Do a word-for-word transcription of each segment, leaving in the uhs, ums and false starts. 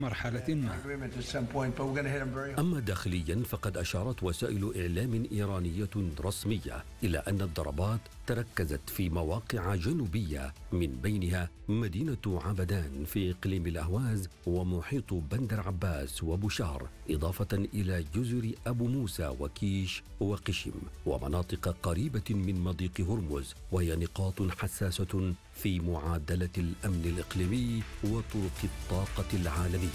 مرحلة ما. أما داخليا فقد أشارت وسائل إعلام إيرانية رسمية إلى أن الضربات تركزت في مواقع جنوبية، من بينها مدينة عبدان في إقليم الأهواز ومحيط بندر عباس وبشار، إضافة إلى جزر أبو موسى وكيش وقشم ومناطق قريبة من مضيق هرمز، وهي نقاط حساسة في معادلة الأمن الإقليمي وطرق الطاقة العالمية.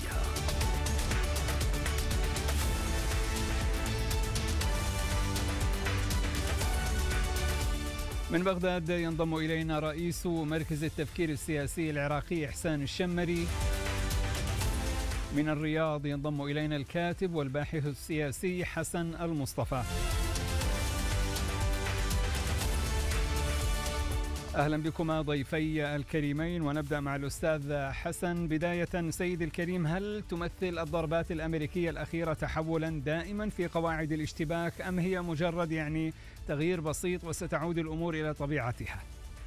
من بغداد ينضم إلينا رئيس مركز التفكير السياسي العراقي إحسان الشمري. من الرياض ينضم إلينا الكاتب والباحث السياسي حسن المصطفى. أهلا بكما ضيفي الكريمين، ونبدأ مع الأستاذ حسن. بداية سيد الكريم، هل تمثل الضربات الأمريكية الأخيرة تحولا دائما في قواعد الاشتباك، أم هي مجرد يعني تغيير بسيط وستعود الأمور إلى طبيعتها؟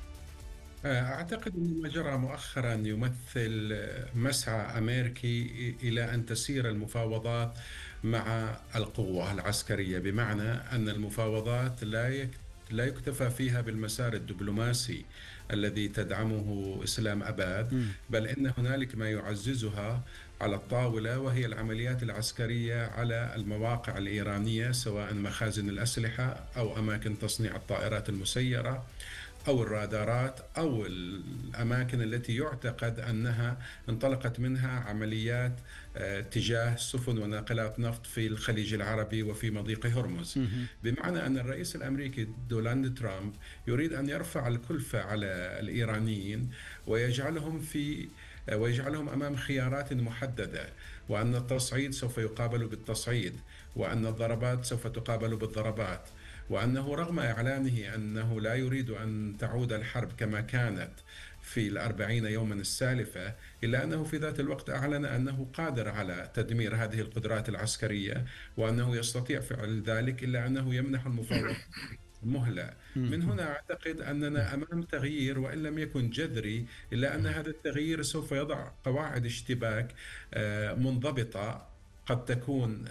أعتقد أن ما جرى مؤخرا يمثل مسعى أمريكي إلى أن تسير المفاوضات مع القوة العسكرية، بمعنى أن المفاوضات لا يكتب لا يكتفى فيها بالمسار الدبلوماسي الذي تدعمه إسلام أباد، بل إن هنالك ما يعززها على الطاولة، وهي العمليات العسكرية على المواقع الإيرانية، سواء مخازن الأسلحة أو أماكن تصنيع الطائرات المسيرة أو الرادارات أو الأماكن التي يعتقد أنها انطلقت منها عمليات تجاه سفن وناقلات نفط في الخليج العربي وفي مضيق هرمز. بمعنى أن الرئيس الأمريكي دونالد ترامب يريد أن يرفع الكلفة على الإيرانيين ويجعلهم في ويجعلهم أمام خيارات محددة، وأن التصعيد سوف يقابل بالتصعيد، وأن الضربات سوف تقابل بالضربات، وأنه رغم إعلانه أنه لا يريد أن تعود الحرب كما كانت في الأربعين يوما السالفة، إلا أنه في ذات الوقت أعلن أنه قادر على تدمير هذه القدرات العسكرية، وأنه يستطيع فعل ذلك، إلا أنه يمنح المفاوضات مهلة. من هنا أعتقد أننا أمام تغيير، وإن لم يكن جذري، إلا أن هذا التغيير سوف يضع قواعد اشتباك منضبطة، قد تكون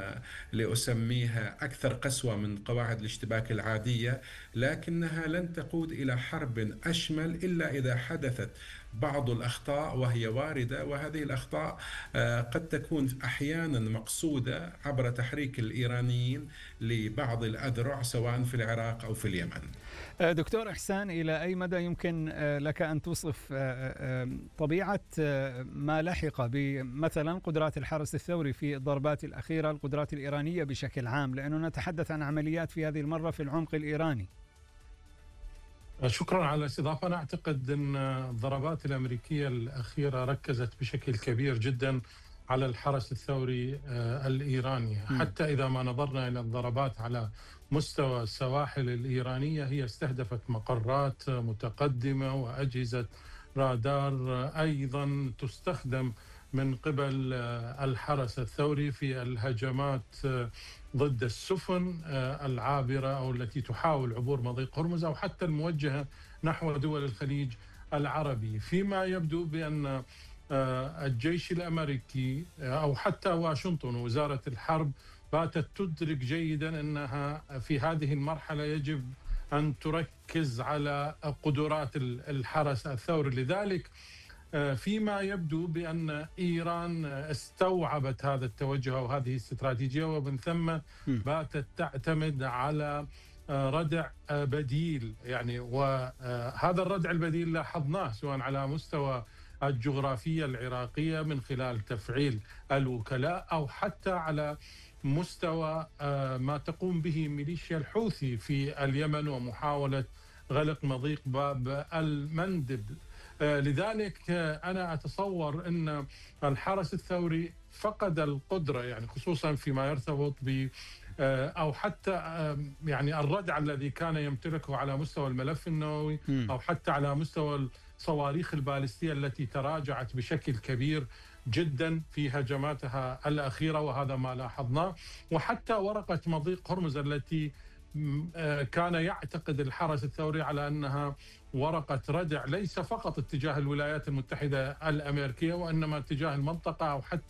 لأسميها أكثر قسوة من قواعد الاشتباك العادية، لكنها لن تقود إلى حرب أشمل إلا إذا حدثت بعض الأخطاء، وهي واردة، وهذه الأخطاء قد تكون أحيانا مقصودة عبر تحريك الإيرانيين لبعض الأذرع سواء في العراق أو في اليمن. دكتور إحسان، إلى أي مدى يمكن لك أن توصف طبيعة ما لحق بمثلا قدرات الحرس الثوري في الضربات الأخيرة، القدرات الإيرانية بشكل عام، لأننا نتحدث عن عمليات في هذه المرة في العمق الإيراني؟ شكرا على الاستضافة. أنا أعتقد أن الضربات الأمريكية الأخيرة ركزت بشكل كبير جدا على الحرس الثوري الإيراني، حتى إذا ما نظرنا إلى الضربات على مستوى السواحل الإيرانية، هي استهدفت مقرات متقدمة وأجهزة رادار أيضا تستخدم من قبل الحرس الثوري في الهجمات ضد السفن العابرة أو التي تحاول عبور مضيق هرمز، أو حتى الموجهة نحو دول الخليج العربي. فيما يبدو بأن الجيش الأمريكي أو حتى واشنطن وزارة الحرب باتت تدرك جيدا أنها في هذه المرحلة يجب أن تركز على قدرات الحرس الثوري. لذلك فيما يبدو بأن إيران استوعبت هذا التوجه وهذه الاستراتيجية، ومن ثم باتت تعتمد على ردع بديل، يعني وهذا الردع البديل لاحظناه سواء على مستوى الجغرافية العراقية من خلال تفعيل الوكلاء، أو حتى على مستوى ما تقوم به ميليشيا الحوثي في اليمن ومحاولة غلق مضيق باب المندب. لذلك أنا أتصور أن الحرس الثوري فقد القدرة، يعني خصوصا فيما يرتبط ب أو حتى يعني الردع الذي كان يمتلكه على مستوى الملف النووي، أو حتى على مستوى الصواريخ البالستية التي تراجعت بشكل كبير جدا في هجماتها الأخيرة، وهذا ما لاحظناه. وحتى ورقة مضيق هرمز التي كان يعتقد الحرس الثوري على أنها ورقة ردع ليس فقط اتجاه الولايات المتحدة الأمريكية، وإنما اتجاه المنطقة أو حتى